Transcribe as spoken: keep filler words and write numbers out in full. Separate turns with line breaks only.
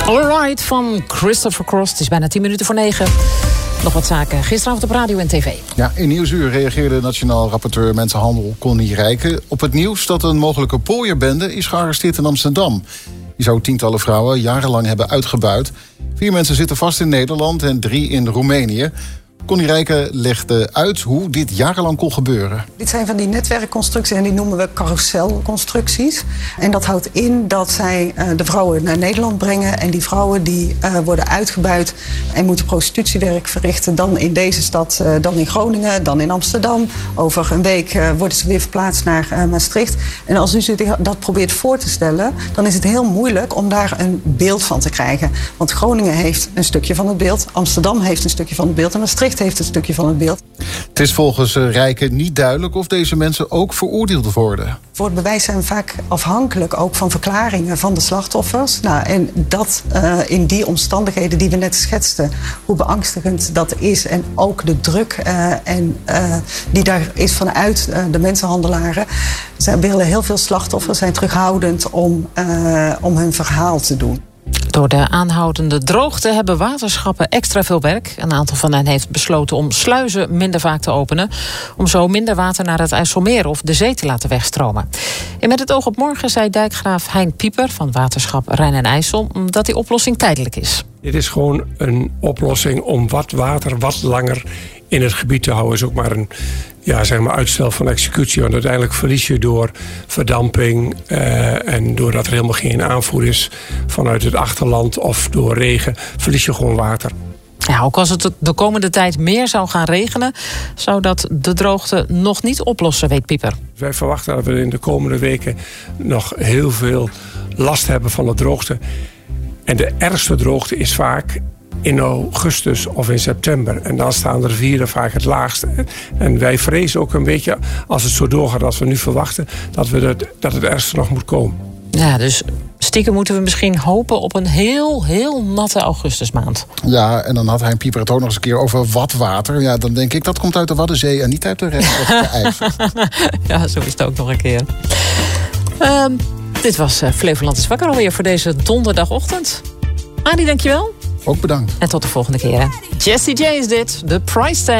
Alright van Christopher Cross. Het is bijna tien minuten voor negen. Nog wat zaken gisteravond op radio en tv.
Ja, in Nieuwsuur reageerde nationaal rapporteur Mensenhandel Connie Rijken op het nieuws dat een mogelijke pooierbende is gearresteerd in Amsterdam. Die zou tientallen vrouwen jarenlang hebben uitgebuit. Vier mensen zitten vast in Nederland en drie in Roemenië. Connie Rijken legde uit hoe dit jarenlang kon gebeuren.
Dit zijn van die netwerkconstructies en die noemen we carouselconstructies. En dat houdt in dat zij uh, de vrouwen naar Nederland brengen. En die vrouwen die uh, worden uitgebuit en moeten prostitutiewerk verrichten. Dan in deze stad, uh, dan in Groningen, dan in Amsterdam. Over een week uh, worden ze weer verplaatst naar uh, Maastricht. En als u zich dat probeert voor te stellen, dan is het heel moeilijk om daar een beeld van te krijgen. Want Groningen heeft een stukje van het beeld, Amsterdam heeft een stukje van het beeld en Maastricht heeft een stukje van het beeld.
Het is volgens Rijken niet duidelijk of deze mensen ook veroordeeld worden.
Voor het bewijs zijn we vaak afhankelijk ook van verklaringen van de slachtoffers. Nou, en dat uh, in die omstandigheden die we net schetsten, hoe beangstigend dat is en ook de druk uh, en, uh, die daar is vanuit uh, de mensenhandelaren. Zij willen heel veel slachtoffers zijn terughoudend om, uh, om hun verhaal te doen.
Door de aanhoudende droogte hebben waterschappen extra veel werk. Een aantal van hen heeft besloten om sluizen minder vaak te openen, om zo minder water naar het IJsselmeer of de zee te laten wegstromen. En met het oog op morgen zei dijkgraaf Hein Pieper van waterschap Rijn en IJssel dat die oplossing tijdelijk is.
Dit is gewoon een oplossing om wat water wat langer in het gebied te houden. Is ook maar een ja, zeg maar uitstel van executie. Want uiteindelijk verlies je door verdamping uh, en doordat er helemaal geen aanvoer is vanuit het achterland of door regen, verlies je gewoon water.
Ja, ook als het de komende tijd meer zou gaan regenen, zou dat de droogte nog niet oplossen, weet Pieper.
Wij verwachten dat we in de komende weken nog heel veel last hebben van de droogte. En de ergste droogte is vaak in augustus of in september. En dan staan de rivieren vaak het laagste. En wij vrezen ook een beetje, als het zo doorgaat als we nu verwachten, dat, we dat, dat het ergste nog moet komen.
Ja, dus stiekem moeten we misschien hopen op een heel, heel natte augustusmaand.
Ja, en dan had Hein Pieper het ook nog eens een keer over watwater. Ja, dan denk ik, dat komt uit de Waddenzee en niet uit de rest of de IJssel.
Ja, zo is het ook nog een keer. Um, dit was uh, Flevoland is wakker alweer voor deze donderdagochtend. Adi, dankjewel.
Ook bedankt.
En tot de volgende keer. Hè. Jessie J is dit, de price tag.